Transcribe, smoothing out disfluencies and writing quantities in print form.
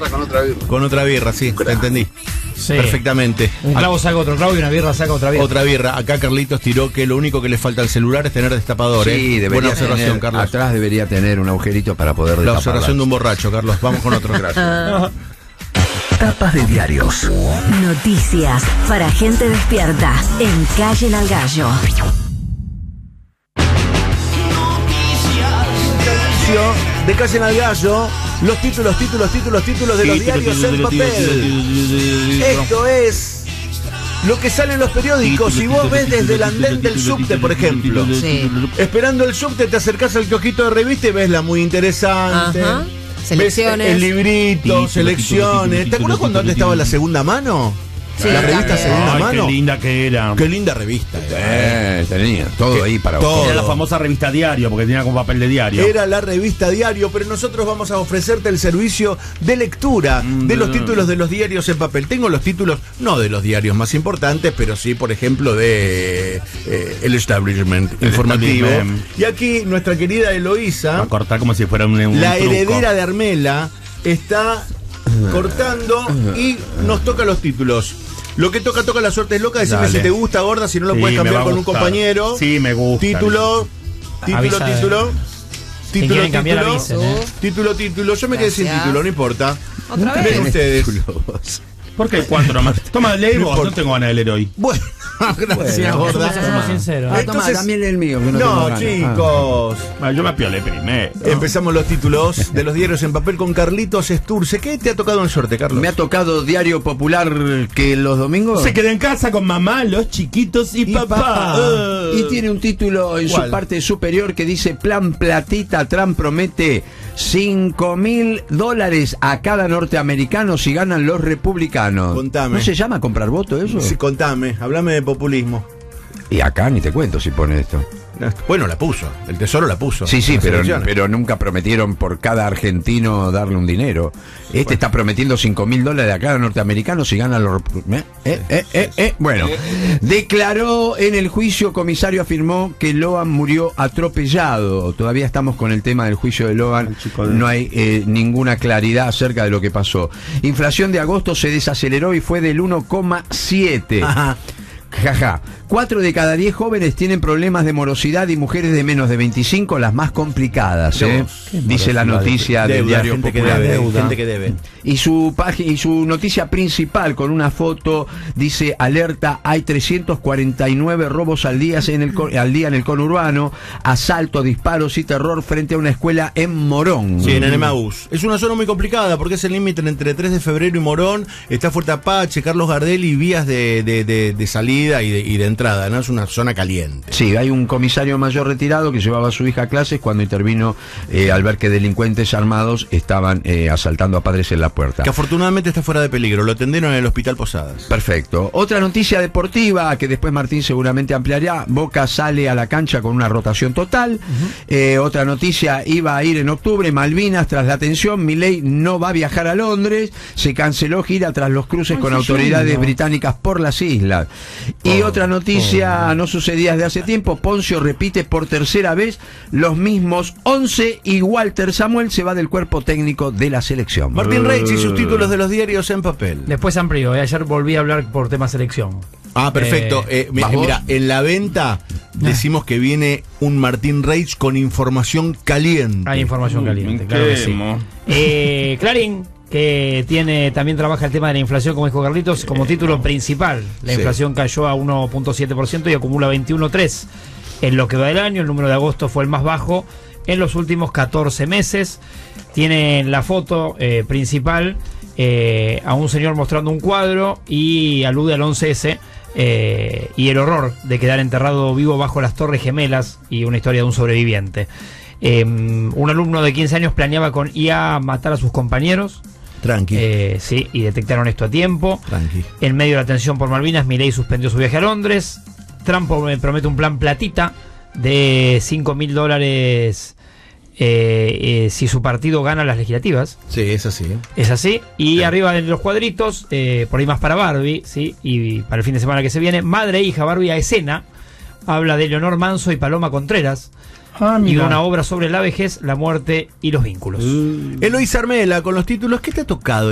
birra con otra birra. Con otra birra, sí, te entendí. Sí. Perfectamente. Un clavo saca otro clavo y una birra saca otra birra. Otra birra. Acá Carlitos tiró que lo único que le falta al celular es tener destapador. Sí, debería Buena observación, tener, Carlos. atrás debería tener un agujerito para poder La destaparla. observación de un borracho, Carlos. Vamos con otro. Gracias. Tapas de diarios. Noticias para gente despierta en Calle al Gallo. De Calle al Gallo, los títulos de los diarios en papel. Esto es lo que sale en los periódicos. Si vos ves desde el andén del subte, por ejemplo, Sí. esperando el subte, te acercás al kiosquito de revista y ves la muy interesante. Ajá. Selecciones. Ves el librito, selecciones. ¿Te acuerdas cuando antes estaba la segunda mano? Sí, la revista también. Segunda Ay, Mano. qué linda que era. Qué linda revista. Tenía todo ahí para todo. vos. Era la famosa revista Diario, porque tenía como papel de diario. Era la revista Diario, pero nosotros vamos a ofrecerte el servicio de lectura de los títulos de los diarios en papel. Tengo los títulos, no de los diarios más importantes, pero sí, por ejemplo, de El Establishment Informativo. Establishment. Y aquí nuestra querida Eloísa, Va a cortar como si fuera un la truco. heredera de Armela, está cortando y nos toca los títulos. Lo que toca, la suerte es loca. Decime Dale. si te gusta, gorda, si no lo Sí, puedes me cambiar va a con un gustar. compañero. Sí, me gusta. Título. Avisa. Si quieren cambiar, avisen, Título. Yo me quedé sin Gracias. título, no importa. ¿Otra Ven vez? ustedes. ¿Por qué cuatro nomás? Toma, leí No vos, importa. no tengo ganas de leer hoy. Bueno, gracias, gorda. Somos sinceros. Ah, Entonces- toma, también el mío. Que no, tengo No, ganas. chicos. Bueno, yo me apiolé primero. Empezamos los títulos de los diarios en papel con Carlitos Esturce. ¿Qué te ha tocado en suerte, Carlos? Me ha tocado Diario Popular que los domingos. Se queda en casa con mamá, los chiquitos y, papá. Y tiene un título en ¿Cuál? su parte superior que dice: Plan Platita, Trump promete $5.000 a cada norteamericano si ganan los republicanos. Contame. ¿No se llama comprar voto eso? Sí, contame, hablame de populismo. Y acá ni te cuento si pone esto. Bueno, la puso. El Tesoro la puso. Sí, Las pero elecciones. nunca prometieron por cada argentino darle un dinero. Está prometiendo $5.000 a cada norteamericano si ganan los... Bueno, declaró en el juicio, comisario afirmó que Lohan murió atropellado. Todavía estamos con el tema del juicio de Lohan. No hay ninguna claridad acerca de lo que pasó. Inflación de agosto se desaceleró y fue del 1,7. Ajá. Jaja. 4 de cada 10 jóvenes tienen problemas de morosidad y mujeres de menos de 25 las más complicadas, dice la noticia del Deuda, Diario gente Popular. que debe, Deuda. gente que debe. Y su página y su noticia principal con una foto dice: alerta, hay 349 robos al día en el conurbano, asalto, disparos y terror frente a una escuela en Morón. Sí, en el Emaús. Es una zona muy complicada porque es el límite entre 3 de febrero y Morón. Está Fuerte Apache, Carlos Gardel y vías de salida y de entrada, ¿no? Es una zona caliente. Sí, hay un comisario mayor retirado que llevaba a su hija a clases cuando intervino al ver que delincuentes armados estaban asaltando a padres en la puerta. Que afortunadamente está fuera de peligro. Lo atendieron en el Hospital Posadas. Perfecto. Otra noticia deportiva que después Martín seguramente ampliará. Boca sale a la cancha con una rotación total. Otra noticia: iba a ir en octubre Malvinas tras la tensión. Milei no va a viajar a Londres. Se canceló gira tras los cruces con autoridades británicas por las islas. Y otra noticia no sucedía desde hace tiempo. Poncio repite por tercera vez los mismos 11 y Walter Samuel se va del cuerpo técnico de la selección. Martín Reich y sus títulos de los diarios en papel. Después amplió, ayer volví a hablar por tema selección. Ah, perfecto. Mira, en la venta decimos que viene un Martín Reich con información caliente. Hay información caliente, claro que sí. Clarín, que también trabaja el tema de la inflación, como dijo Carlitos, como título principal. La inflación cayó a 1,7% y acumula 21,3%. En lo que va del año, el número de agosto fue el más bajo en los últimos 14 meses. Tiene la foto principal a un señor mostrando un cuadro y alude al 11S y el horror de quedar enterrado vivo bajo las Torres Gemelas y una historia de un sobreviviente. Un alumno de 15 años planeaba con IA matar a sus compañeros. Tranqui. Sí, y detectaron esto a tiempo. Tranqui. En medio de la tensión por Malvinas, Milei suspendió su viaje a Londres. Trump promete un plan platita de $5.000 si su partido gana las legislativas. Sí, es así. Es así. Y arriba de los cuadritos, por ahí más para Barbie, ¿sí? Y para el fin de semana que se viene, madre e hija Barbie a escena. Habla de Leonor Manso y Paloma Contreras. Y una obra sobre la vejez, la muerte y los vínculos. Eloísa Armela con los títulos. ¿Qué te ha tocado